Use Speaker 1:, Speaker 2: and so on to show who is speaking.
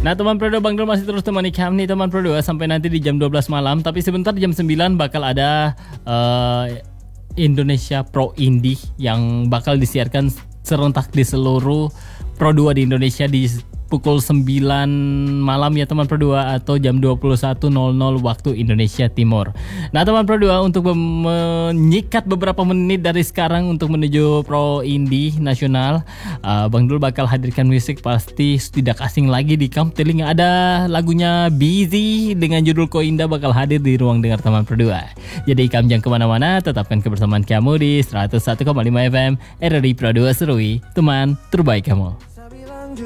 Speaker 1: Nah teman Pro 2, Bang Dul masih terus temani kami teman Pro 2 sampai nanti di jam 12 malam. Tapi sebentar jam 9 bakal ada Indonesia Pro Indie yang bakal disiarkan serentak di seluruh Pro 2 di Indonesia di pukul 9 malam ya teman Pro 2 atau jam 21.00 waktu Indonesia Timur. Nah teman Pro 2, untuk menyikat beberapa menit dari sekarang untuk menuju Pro Indie Nasional, Bang Dul bakal hadirkan musik pasti tidak asing lagi di kamu telinga. Ada lagunya Busy dengan judul Koinda bakal hadir di ruang dengar teman Pro 2. Jadi kamu jangan kemana-mana, tetapkan kebersamaan kamu di 101,5 FM RRI Pro 2 Serui, teman terbaik kamu.